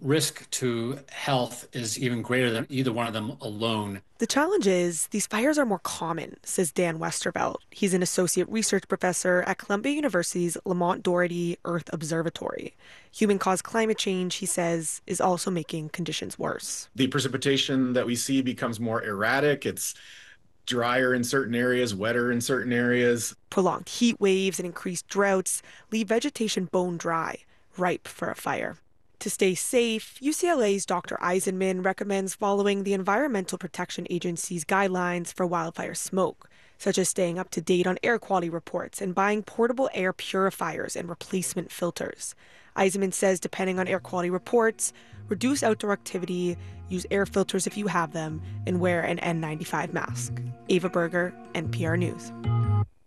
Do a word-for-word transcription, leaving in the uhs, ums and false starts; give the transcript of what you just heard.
risk to health is even greater than either one of them alone. The challenge is these fires are more common, says Dan Westervelt. He's an associate research professor at Columbia University's Lamont Doherty Earth Observatory. Human-caused climate change, he says, is also making conditions worse. The precipitation that we see becomes more erratic. It's drier in certain areas, wetter in certain areas. Prolonged heat waves and increased droughts leave vegetation bone dry, ripe for a fire. To stay safe, U C L A's Doctor Eisenman recommends following the Environmental Protection Agency's guidelines for wildfire smoke, such as staying up to date on air quality reports and buying portable air purifiers and replacement filters. Eisenman says depending on air quality reports, reduce outdoor activity, use air filters if you have them, and wear an N ninety-five mask. Ava Berger, N P R News.